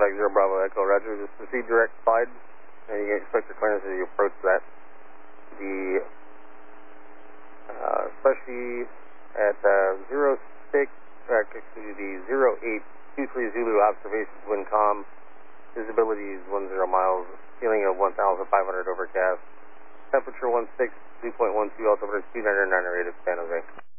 contact 0 Bravo Echo, roger. Just proceed direct slide, and you can expect your clearance as you approach that. The, especially at 06, actually the 0823 Zulu observations, wind calm, visibility is 10 miles, ceiling of 1,500 overcast, temperature 16, dew point 12, altimeter 299 rated San Jose.